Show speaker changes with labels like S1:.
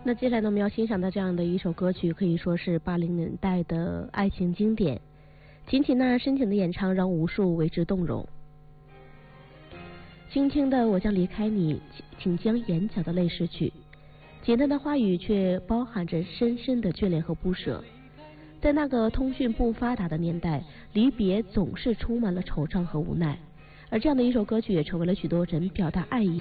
S1: 那接下来呢，我们要欣赏到这样的一首歌曲，可以说是80年代的爱情经典。秦琪那深情的演唱让无数为之动容。轻轻的我将离开你，请将眼角的泪拭去。简单的话语却包含着深深的眷恋和不舍。在那个通讯不发达的年代，离别总是充满了惆怅和无奈，而这样的一首歌曲也成为了许多人表达爱意